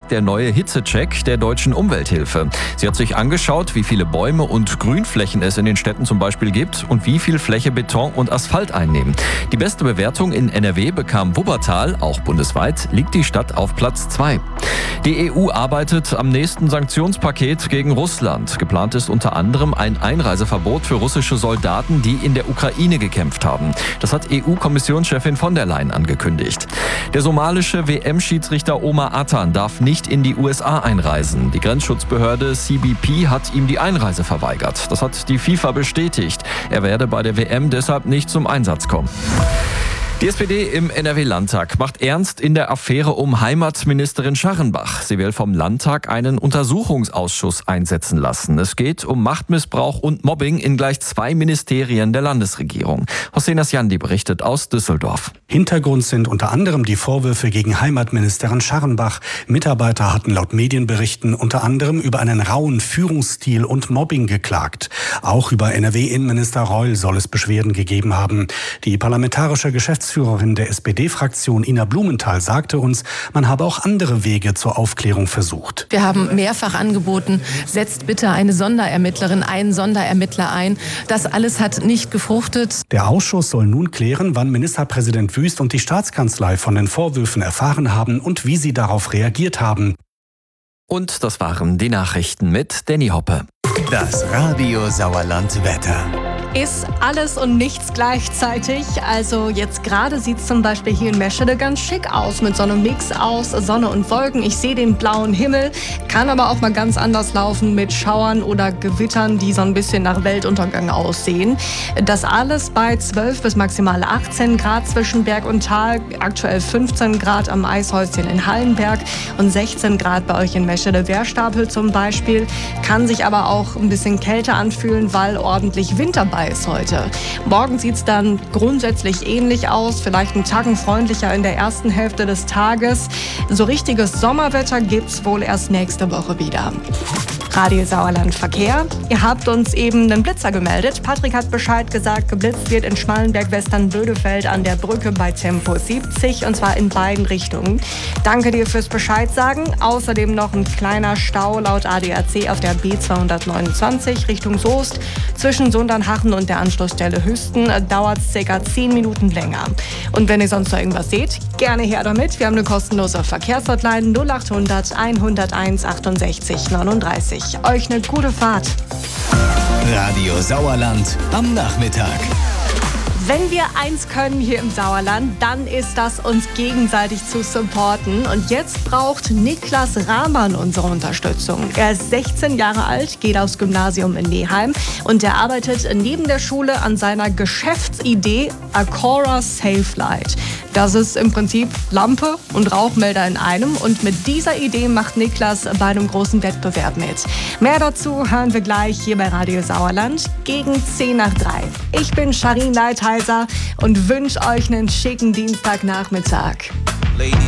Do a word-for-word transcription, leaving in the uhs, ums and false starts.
der neue Hitzecheck der Deutschen Umwelthilfe. Sie hat sich angeschaut, wie viele Bäume und Grünflächen es in den Städten zum Beispiel gibt und wie viel Fläche Beton und Asphalt einnehmen. Die beste Bewertung in N R W bekam Wuppertal, auch bundesweit liegt die Stadt auf Platz zwei. Die E U arbeitet am nächsten Sanktionspaket gegen Russland. Geplant ist unter anderem ein Einreiseverbot für russische Soldaten, die in der Ukraine gekämpft haben. Das hat E U-Kommissionschefin von der Leyen angekündigt. Der somalische W M-Schiedsrichter Omar Atan darf nicht in die U S A einreisen. Die Grenzschutzbehörde C B P hat ihm die Einreise verweigert. Das hat die FIFA bestätigt. Er werde bei der W M deshalb nicht zum Einsatz kommen. Die S P D im N R W-Landtag macht ernst in der Affäre um Heimatministerin Scharrenbach. Sie will vom Landtag einen Untersuchungsausschuss einsetzen lassen. Es geht um Machtmissbrauch und Mobbing in gleich zwei Ministerien der Landesregierung. Hossein Asjandi berichtet aus Düsseldorf. Hintergrund sind unter anderem die Vorwürfe gegen Heimatministerin Scharrenbach. Mitarbeiter hatten laut Medienberichten unter anderem über einen rauen Führungsstil und Mobbing geklagt. Auch über N R W-Innenminister Reul soll es Beschwerden gegeben haben. Die parlamentarische Geschäftsführerin Geschäftsführerin der S P D-Fraktion Ina Blumenthal sagte uns, man habe auch andere Wege zur Aufklärung versucht. Wir haben mehrfach angeboten, setzt bitte eine Sonderermittlerin, einen Sonderermittler ein. Das alles hat nicht gefruchtet. Der Ausschuss soll nun klären, wann Ministerpräsident Wüst und die Staatskanzlei von den Vorwürfen erfahren haben und wie sie darauf reagiert haben. Und das waren die Nachrichten mit Danny Hoppe. Das Radio Sauerland Wetter. Ist alles und nichts gleichzeitig. Also jetzt gerade sieht es zum Beispiel hier in Meschede ganz schick aus mit so einem Mix aus Sonne und Wolken. Ich sehe den blauen Himmel, kann aber auch mal ganz anders laufen mit Schauern oder Gewittern, die so ein bisschen nach Weltuntergang aussehen. Das alles bei zwölf bis maximal achtzehn Grad zwischen Berg und Tal. Aktuell fünfzehn Grad am Eishäuschen in Hallenberg und sechzehn Grad bei euch in Meschede-Werstapel zum Beispiel. Kann sich aber auch ein bisschen kälter anfühlen, weil ordentlich Wind dabei ist heute. Morgen sieht es dann grundsätzlich ähnlich aus, vielleicht einen Tacken freundlicher in der ersten Hälfte des Tages. So richtiges Sommerwetter gibt's wohl erst nächste Woche wieder. Radio Sauerland Verkehr. Ihr habt uns eben einen Blitzer gemeldet. Patrick hat Bescheid gesagt, geblitzt wird in Schmallenberg-Western-Bödefeld an der Brücke bei Tempo siebzig und zwar in beiden Richtungen. Danke dir fürs Bescheid sagen. Außerdem noch ein kleiner Stau laut A D A C auf der B zweihundertneunundzwanzig Richtung Soest. Zwischen Sundernhachen und der Anschlussstelle Hüsten dauert es ca. zehn Minuten länger. Und wenn ihr sonst noch irgendwas seht, gerne her damit. Wir haben eine kostenlose Verkehrshotline null achthundert hunderteins achtundsechzig neununddreißig. Euch eine gute Fahrt. Radio Sauerland am Nachmittag. Wenn wir eins können hier im Sauerland, dann ist das, uns gegenseitig zu supporten. Und jetzt braucht Niklas Rahmann unsere Unterstützung. Er ist sechzehn Jahre alt, geht aufs Gymnasium in Neheim und er arbeitet neben der Schule an seiner Geschäftsidee Acora Safe Light. Das ist im Prinzip Lampe und Rauchmelder in einem. Und mit dieser Idee macht Niklas bei einem großen Wettbewerb mit. Mehr dazu hören wir gleich hier bei Radio Sauerland gegen zehn nach drei. Ich bin Sharin Leitheiser und wünsche euch einen schicken Dienstagnachmittag. Ladies